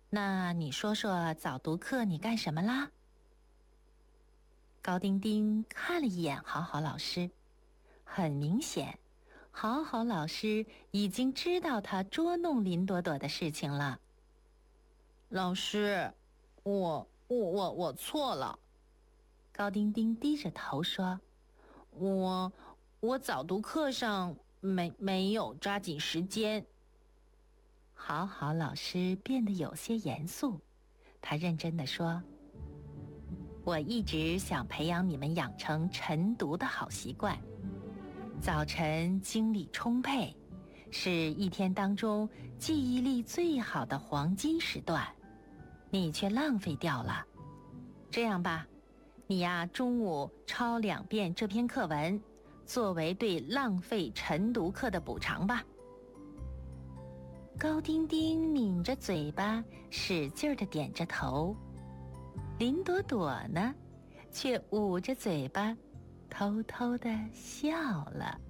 那你说说早读课你干什么啦？高丁丁看了一眼好好老师，很明显，好好老师已经知道他捉弄林朵朵的事情了。 老师，我错了。 高丁丁低着头说： 我早读课上没有抓紧时间。 好好老师变得有些严肃，他认真地说：我一直想培养你们养成晨读的好习惯。早晨精力充沛，是一天当中记忆力最好的黄金时段，你却浪费掉了。这样吧，你呀，中午抄2遍这篇课文，作为对浪费晨读课的补偿吧。高丁丁抿着嘴巴，使劲地点着头。林朵朵呢，却捂着嘴巴，偷偷地笑了。